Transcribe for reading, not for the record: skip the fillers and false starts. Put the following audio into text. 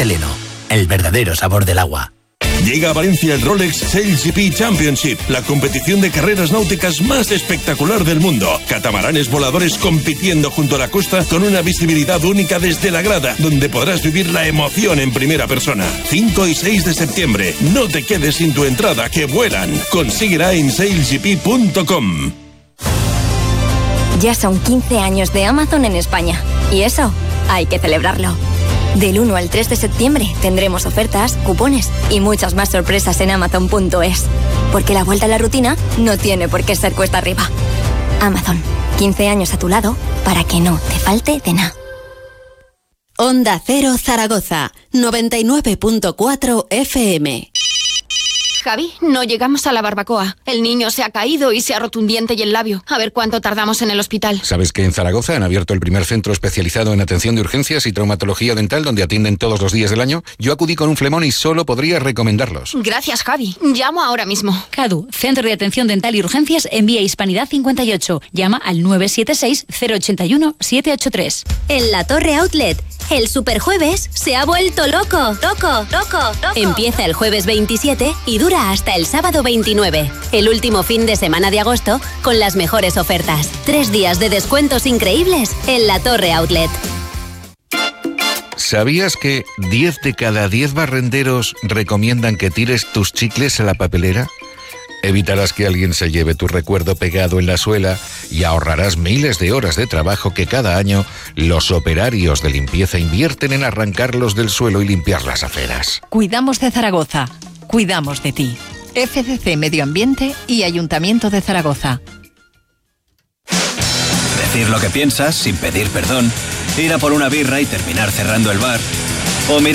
Teleno, el verdadero sabor del agua. Llega a Valencia el Rolex SailGP Championship, la competición de carreras náuticas más espectacular del mundo. Catamaranes voladores compitiendo junto a la costa con una visibilidad única desde la grada, donde podrás vivir la emoción en primera persona. 5 y 6 de septiembre. No te quedes sin tu entrada, que vuelan. Consíguela en sailgp.com. Ya son 15 años de Amazon en España. Y eso, hay que celebrarlo. Del 1 al 3 de septiembre tendremos ofertas, cupones y muchas más sorpresas en Amazon.es. Porque la vuelta a la rutina no tiene por qué ser cuesta arriba. Amazon, 15 años a tu lado para que no te falte de nada. Onda Cero Zaragoza, 99.4 FM. Javi, no llegamos a la barbacoa. El niño se ha caído y se ha roto un diente y el labio. A ver cuánto tardamos en el hospital. ¿Sabes que en Zaragoza han abierto el primer centro especializado en atención de urgencias y traumatología dental donde atienden todos los días del año? Yo acudí con un flemón y solo podría recomendarlos. Gracias, Javi. Llamo ahora mismo. CADU, Centro de Atención Dental y Urgencias en Vía Hispanidad 58. Llama al 976-081-783. En La Torre Outlet, el Superjueves se ha vuelto loco. Loco. Empieza el jueves 27 y dura hasta el sábado 29. El último fin de semana de agosto con las mejores ofertas. 3 días de descuentos increíbles en La Torre Outlet. ¿Sabías que 10 de cada 10 barrenderos recomiendan que tires tus chicles a la papelera? Evitarás que alguien se lleve tu recuerdo pegado en la suela y ahorrarás miles de horas de trabajo que cada año los operarios de limpieza invierten en arrancarlos del suelo y limpiar las aceras. Cuidamos de Zaragoza. Cuidamos de ti. FCC Medio Ambiente y Ayuntamiento de Zaragoza. Decir lo que piensas sin pedir perdón. Ir a por una birra y terminar cerrando el bar. O